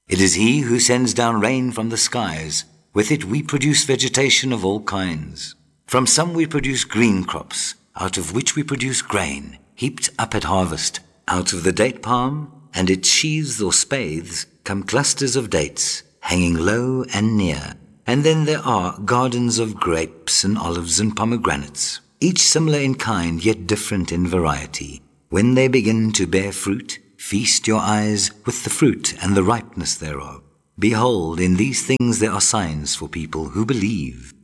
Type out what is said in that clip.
It is He who sends down rain from the skies. With it we produce vegetation of all kinds. From some we produce green crops, out of which we produce grain, heaped up at harvest. Out of the date palm and its sheaths or spathes come clusters of dates, hanging low and near. And then there are gardens of grapes and olives and pomegranates, each similar in kind yet different in variety. When they begin to bear fruit, feast your eyes with the fruit and the ripeness thereof. Behold, in these things there are signs for people who believe.